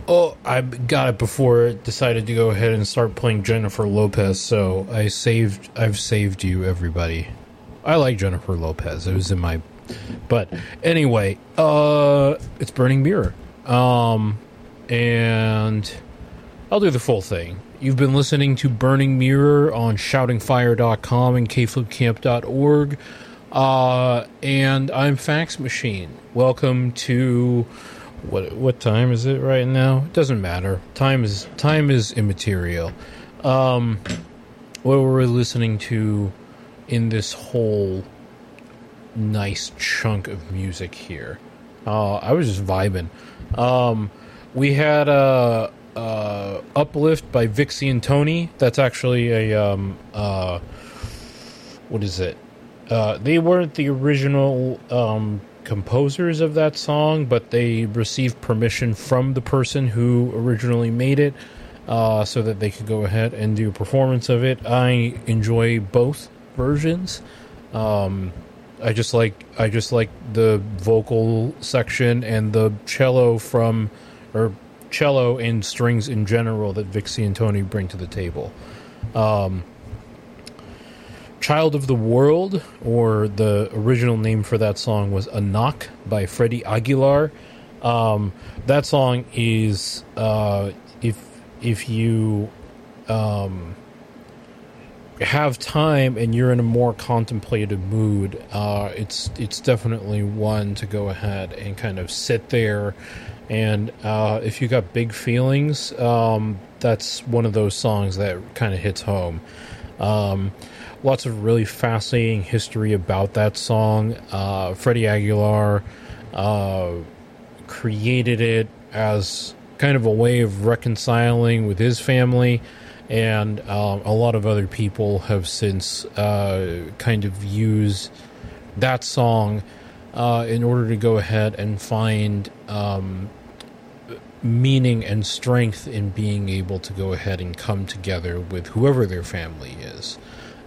Oh, I got it before it decided to go ahead and start playing Jennifer Lopez, so I've saved you, everybody. I like Jennifer Lopez. It was in my... But anyway, it's Burning Mirror. And I'll do the full thing. You've been listening to Burning Mirror on shoutingfire.com and kflipcamp.org. And I'm Fax Machine. Welcome to... What time is it right now? It doesn't matter. Time is immaterial. What we're listening to in this whole nice chunk of music here. I was just vibing. We had Uplift by Vixie and Tony. That's actually a what is it? They weren't the original composers of that song, but they received permission from the person who originally made it, so that they could go ahead and do a performance of it. I enjoy both versions. I just like the vocal section and the cello and strings in general that Vixie and Tony bring to the table. Child of the World, or the original name for that song was A Knock by Freddie Aguilar. That song is, if you have time and you're in a more contemplative mood, it's definitely one to go ahead and kind of sit there. And if you got big feelings, that's one of those songs that kind of hits home. Lots of really fascinating history about that song. Freddie Aguilar created it as kind of a way of reconciling with his family, and a lot of other people have since kind of used that song in order to go ahead and find meaning and strength in being able to go ahead and come together with whoever their family is.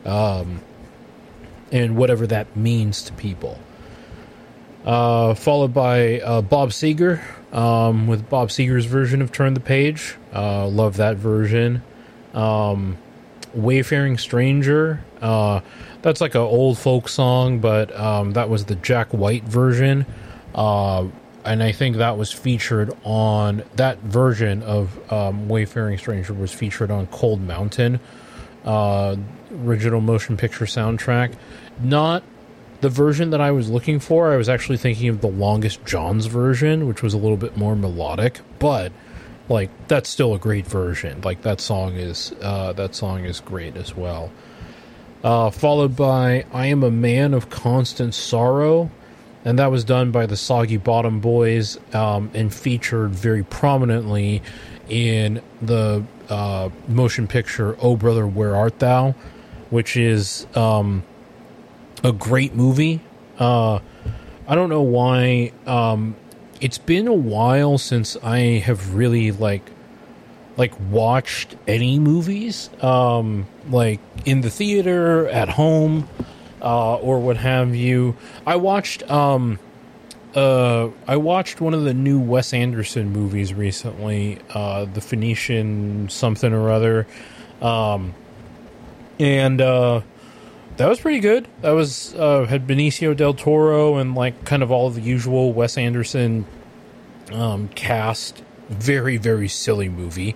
And whatever that means to people. Followed by Bob Seger, with Bob Seger's version of Turn the Page. Love that version. Wayfaring Stranger, that's like an old folk song, but that was the Jack White version. And I think that was featured on... That version of Wayfaring Stranger was featured on Cold Mountain, original motion picture soundtrack. Not the version that I was looking for. I was actually thinking of the Longest John's version, which was a little bit more melodic, but like that's still a great version. Like that song is great as well. Followed by I Am a Man of Constant Sorrow, and that was done by the Soggy Bottom Boys, and featured very prominently in the motion picture Oh Brother Where Art Thou, which is a great movie. I don't know why. It's been a while since I have really like watched any movies, like in the theater, at home, or what have you. I watched one of the new Wes Anderson movies recently, The Phoenician something or other, and that was pretty good. That was had Benicio del Toro and like kind of all of the usual Wes Anderson cast. Very, very silly movie.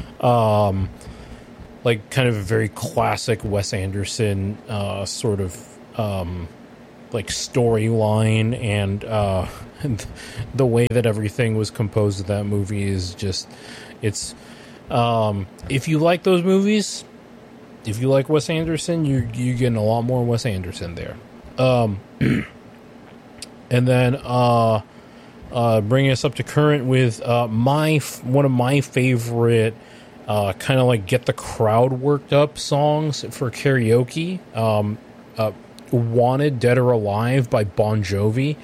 Like kind of a very classic Wes Anderson sort of like storyline, and the way that everything was composed of that movie is just, it's if you like those movies, if you like Wes Anderson, you're getting a lot more Wes Anderson there. And then bringing us up to current with one of my favorite kind of like get the crowd worked up songs for karaoke. Wanted Dead or Alive by Bon Jovi.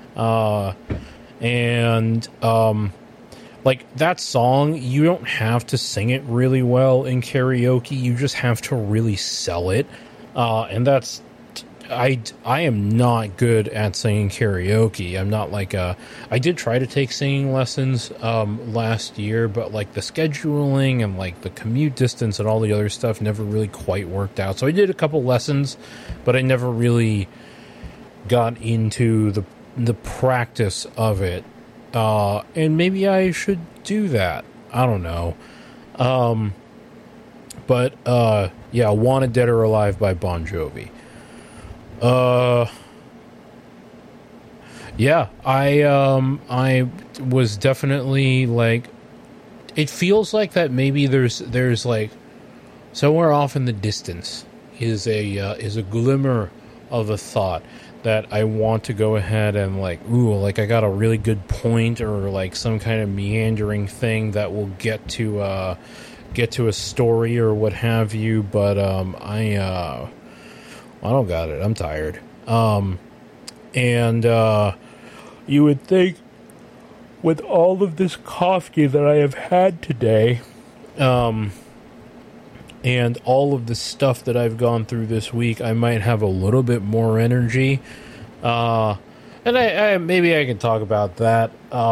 And like that song, you don't have to sing it really well in karaoke. You just have to really sell it. And that's I am not good at singing karaoke. I'm not like I did try to take singing lessons last year, but like the scheduling and like the commute distance and all the other stuff never really quite worked out. So I did a couple lessons, but I never really got into the practice of it. And maybe I should do that. I don't know. But yeah, Wanted Dead or Alive by Bon Jovi. Yeah, I was definitely like, it feels like that maybe there's like somewhere off in the distance is a glimmer of a thought that I want to go ahead and like, like I got a really good point or like some kind of meandering thing that will get to a story or what have you, but I don't got it. I'm tired. And you would think with all of this coffee that I have had today, and all of the stuff that I've gone through this week, I might have a little bit more energy. And I maybe I can talk about that.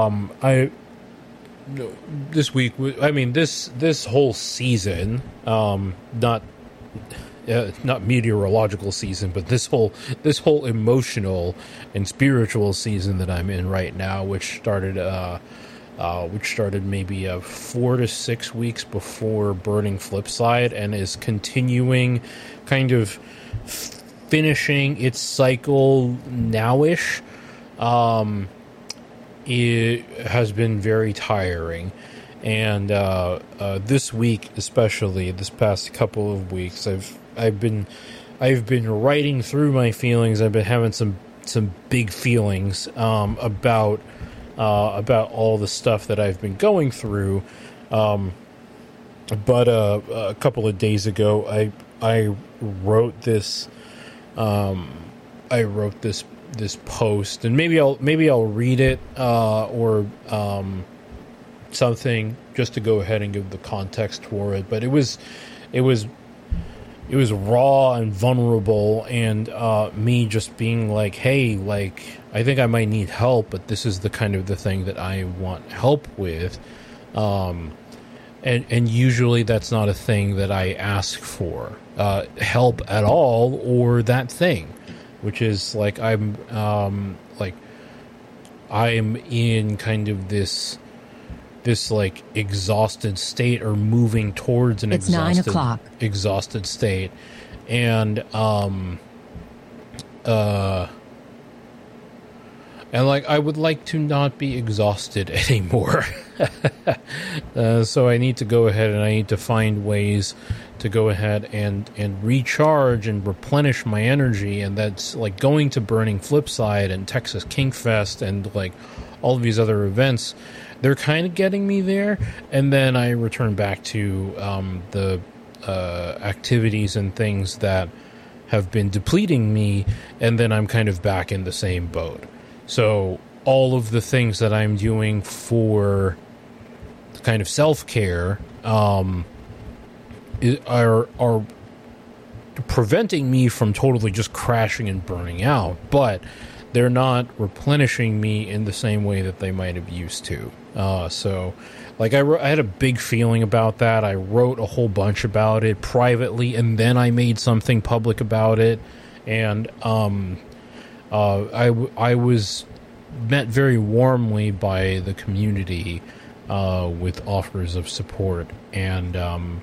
This week, I mean, this whole season, not meteorological season, but this whole emotional and spiritual season that I'm in right now, which started maybe 4 to 6 weeks before Burning Flipside, and is continuing, kind of finishing its cycle nowish. It has been very tiring. And this week, especially this past couple of weeks, I've been writing through my feelings. I've been having some big feelings about all the stuff that I've been going through. But a couple of days ago, I wrote this. I wrote this post, and maybe I'll read it or something just to go ahead and give the context for it. But it was raw and vulnerable, and me just being like, hey, like, I think I might need help, but this is the kind of the thing that I want help with. And usually that's not a thing that I ask for, help at all, or that thing, which is like I'm in kind of this like exhausted state, or moving towards an exhausted state, and like I would like to not be exhausted anymore. So I need to go ahead and I need to find ways to go ahead and recharge and replenish my energy, and that's like going to Burning Flipside and Texas Kinkfest and like all of these other events. They're kind of getting me there, and then I return back to the activities and things that have been depleting me, and then I'm kind of back in the same boat. So all of the things that I'm doing for kind of self-care are preventing me from totally just crashing and burning out, but they're not replenishing me in the same way that they might have used to. So like I had a big feeling about that. I wrote a whole bunch about it privately, and then I made something public about it. And I was met very warmly by the community with offers of support, and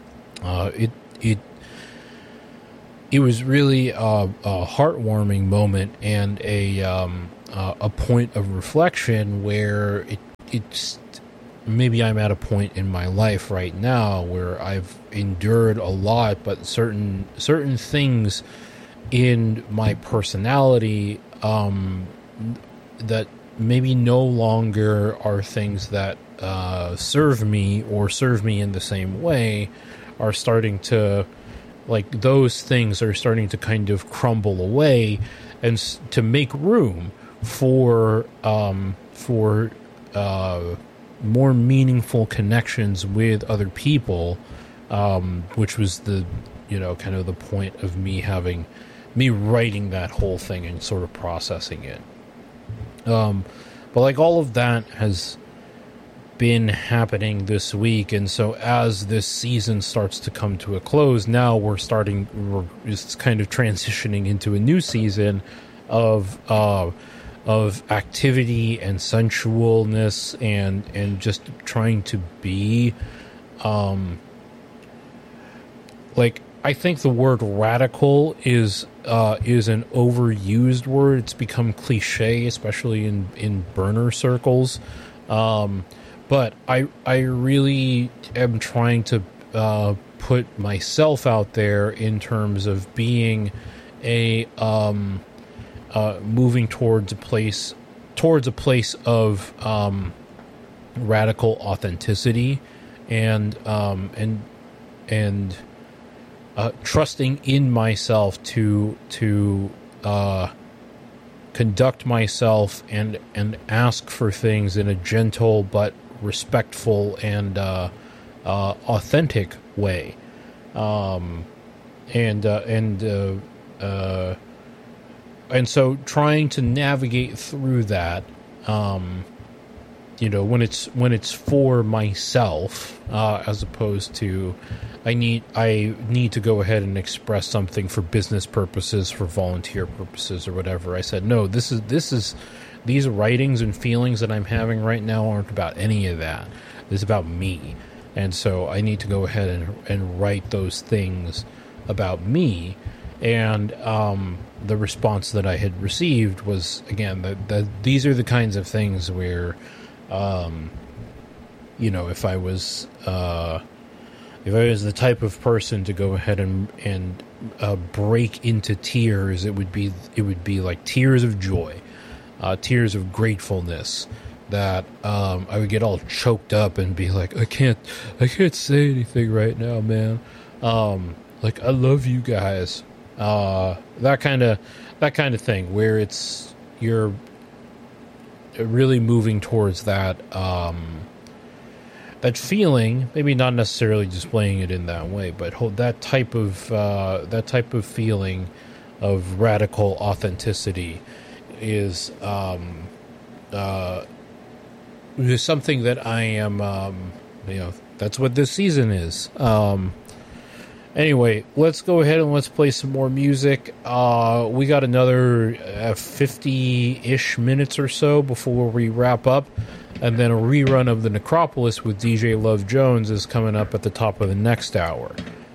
it was really a heartwarming moment, and a point of reflection where it's maybe I'm at a point in my life right now where I've endured a lot, but certain things in my personality that maybe no longer are things that serve me in the same way are starting to, like, those things are starting to kind of crumble away, and to make room for more meaningful connections with other people, which was the, kind of the point of me having me writing that whole thing and sort of processing it. But like all of that has been happening this week, and so as this season starts to come to a close, now we're just kind of transitioning into a new season of activity and sensualness and just trying to be like, I think the word radical is an overused word. It's become cliche, especially in burner circles. But I really am trying to put myself out there in terms of being a moving towards a place of radical authenticity and trusting in myself to conduct myself and ask for things in a gentle but respectful and authentic way, and so trying to navigate through that, when it's for myself, as opposed to I need to go ahead and express something for business purposes, for volunteer purposes, or whatever. I said, no, this is these writings and feelings that I'm having right now aren't about any of that. This is about me. And so I need to go ahead and write those things about me. And the response that I had received was, again, that these are the kinds of things where, if I was the type of person to go ahead and break into tears, it would be like tears of joy. Tears of gratefulness, that I would get all choked up and be like, I can't say anything right now, man. Like, I love you guys. That kind of thing, where you're really moving towards that that feeling, maybe not necessarily displaying it in that way, but that type of feeling of radical authenticity is something that I am, that's what this season is. Anyway, let's go ahead and let's play some more music. We got another 50-ish minutes or so before we wrap up, and then a rerun of the Necropolis with DJ Love Jones is coming up at the top of the next hour.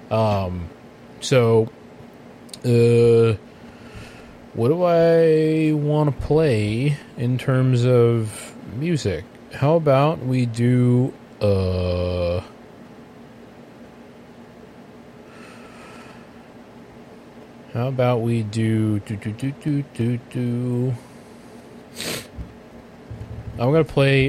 What do I want to play in terms of music? How about we do I'm gonna play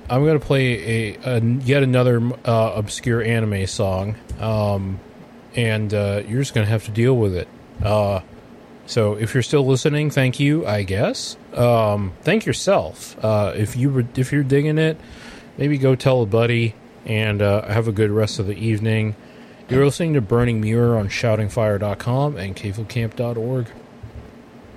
yet another obscure anime song, and you're just gonna have to deal with it. So if you're still listening, thank you, I guess. Thank yourself. If you're digging it, maybe go tell a buddy, and have a good rest of the evening. You're listening to Burning Mirror on shoutingfire.com and cavelcamp.org.